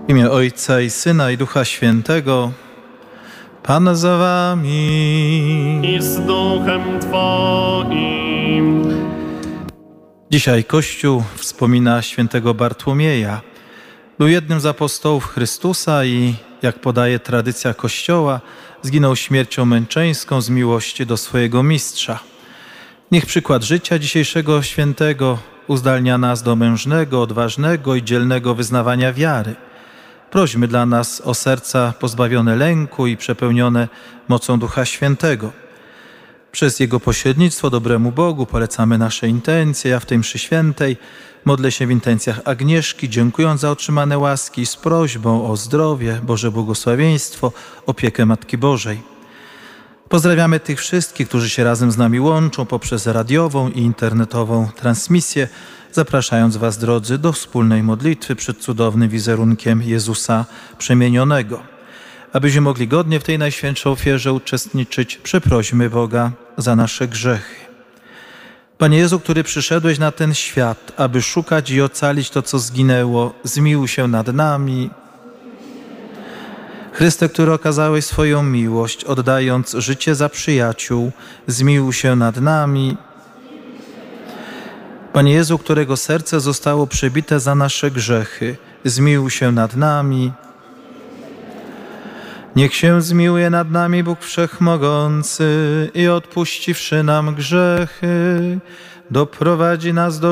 W imię Ojca i Syna i Ducha Świętego. Pan za wami. I z duchem Twoim. Dzisiaj Kościół wspomina świętego Bartłomieja. Był jednym z apostołów Chrystusa i, jak podaje tradycja Kościoła, zginął śmiercią męczeńską z miłości do swojego mistrza. Niech przykład życia dzisiejszego świętego uzdalnia nas do mężnego, odważnego i dzielnego wyznawania wiary. Prośmy dla nas o serca pozbawione lęku i przepełnione mocą Ducha Świętego. Przez Jego pośrednictwo dobremu Bogu polecamy nasze intencje. Ja w tej mszy świętej modlę się w intencjach Agnieszki, dziękując za otrzymane łaski z prośbą o zdrowie, Boże błogosławieństwo, opiekę Matki Bożej. Pozdrawiamy tych wszystkich, którzy się razem z nami łączą poprzez radiową i internetową transmisję, zapraszając Was, drodzy, do wspólnej modlitwy przed cudownym wizerunkiem Jezusa przemienionego. Abyśmy mogli godnie w tej najświętszej ofierze uczestniczyć, przeprośmy Boga za nasze grzechy. Panie Jezu, który przyszedłeś na ten świat, aby szukać i ocalić to, co zginęło, zmiłuj się nad nami. Chryste, który okazałeś swoją miłość, oddając życie za przyjaciół, zmiłuj się nad nami. Panie Jezu, którego serce zostało przebite za nasze grzechy, zmiłuj się nad nami. Niech się zmiłuje nad nami Bóg Wszechmogący i odpuściwszy nam grzechy, doprowadzi nas do